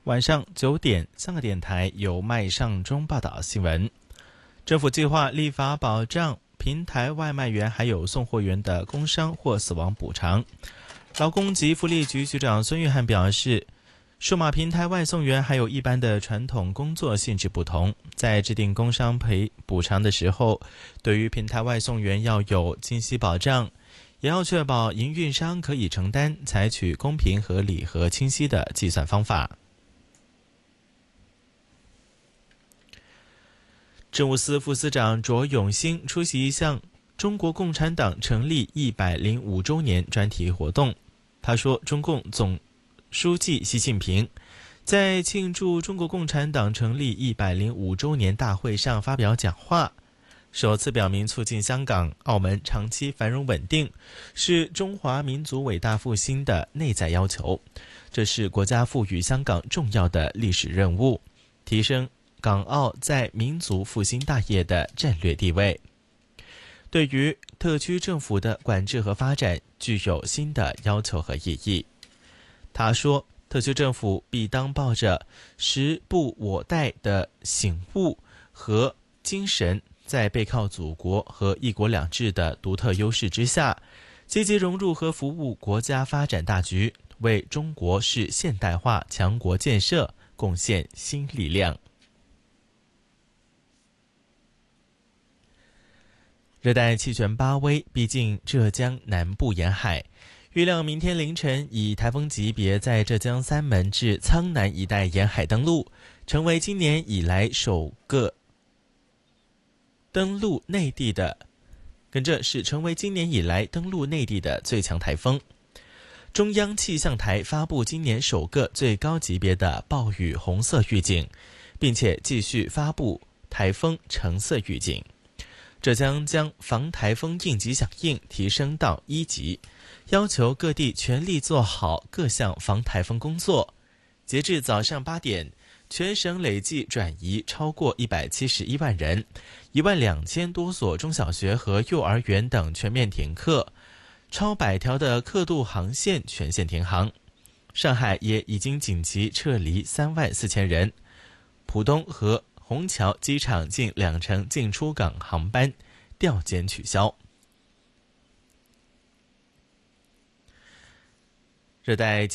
晚上9点，香港电台由麦尚中报道新闻。政府计划立法保障平台外卖员还有送货员的工伤或死亡补偿。劳工及福利局局长孙玉菡表示，数码平台外送员还有一般的传统工作性质不同，在制定工伤赔补偿的时候，对于平台外送员要有清晰保障，也要确保营运商可以承担，采取公平合理和清晰的计算方法。政务司副司长卓永兴出席一项中国共产党成立105周年专题活动。他说，中共总书记习近平在庆祝中国共产党成立105周年大会上发表讲话，首次表明促进香港、澳门长期繁荣稳定是中华民族伟大复兴的内在要求，这是国家赋予香港重要的历史任务，提升港澳在民族复兴大业的战略地位，对于特区政府的管制和发展具有新的要求和意义。他说，特区政府必当抱着时不我待的醒悟和精神，在背靠祖国和一国两制的独特优势之下，积极融入和服务国家发展大局，为中国式现代化强国建设贡献新力量。热带气旋巴威逼近浙江南部沿海，预料明天凌晨以台风级别在浙江三门至苍南一带沿海登陆，成为今年以来首个登陆内地的最强台风。中央气象台发布今年首个最高级别的暴雨红色预警，并且继续发布台风橙色预警。浙江将防台风应急响应提升到1级，要求各地全力做好各项防台风工作。截至早上8点，全省累计转移超过171万人，12000多所中小学和幼儿园等全面停课，超100条的客渡航线全线停航。上海也已经紧急撤离34000人，浦东和虹桥机场近20%进出港航班调减取消。热带